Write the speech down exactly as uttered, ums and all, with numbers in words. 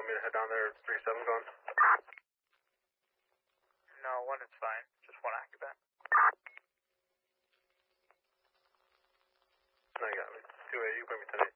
me to head down there? three seven going? No, one is fine. Just one active bat. I got me. two eight, you bring me to the